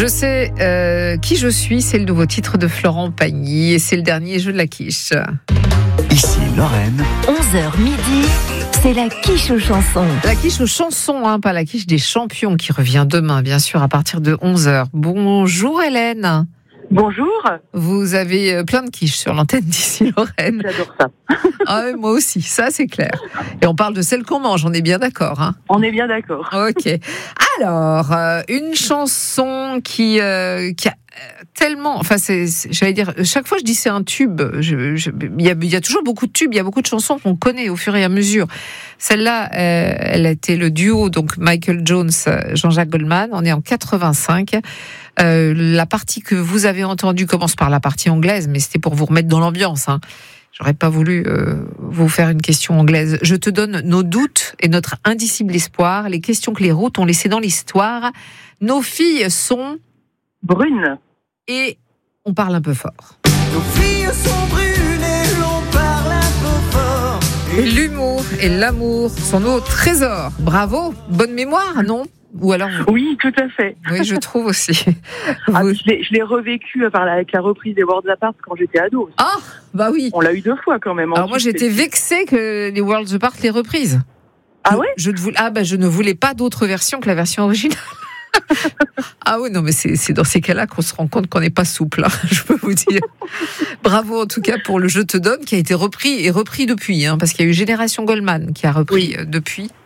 Je sais qui je suis, c'est le nouveau titre de Florent Pagny et c'est le dernier jeu de la quiche. Ici Lorraine. 11h midi, c'est la quiche aux chansons. La quiche aux chansons, pas la quiche des champions qui revient demain, bien sûr, à partir de 11h. Bonjour Hélène. Bonjour. Vous avez plein de quiches sur l'antenne d'Ici Lorraine. J'adore ça. Ah oui, moi aussi, ça c'est clair. Et on parle de celle qu'on mange, on est bien d'accord. On est bien d'accord. Ok. Alors, une chanson qui a tellement... Enfin, j'allais dire, chaque fois je dis c'est un tube. Il y a toujours beaucoup de tubes, il y a beaucoup de chansons qu'on connaît au fur et à mesure. Celle-là, elle a été le duo, donc Michael Jones, Jean-Jacques Goldman. On est en 85. La partie que vous avez entendue commence par la partie anglaise, mais c'était pour vous remettre dans l'ambiance. J'aurais pas voulu vous faire une question anglaise. Je te donne nos doutes et notre indicible espoir, les questions que les routes ont laissées dans l'histoire. Nos filles sont... Brune. Et on parle un peu fort. Nos filles sont brunes et l'on parle un peu fort. L'humour et l'amour sont nos trésors. Bravo, bonne mémoire, non ? Ou alors Oui, tout à fait. Oui, je trouve aussi. Je l'ai revécu avec la reprise des Worlds Apart quand j'étais ado. Ah, bah oui. On l'a eu 2 fois quand même. Alors moi, j'étais vexée que les Worlds Apart les reprises. Ah ouais ? Je ne voulais pas d'autre version que la version originale. Ah oui, non, mais c'est dans ces cas-là qu'on se rend compte qu'on n'est pas souple, je peux vous dire. Bravo en tout cas pour le Je te donne qui a été repris depuis, parce qu'il y a eu Génération Goldman qui a repris depuis.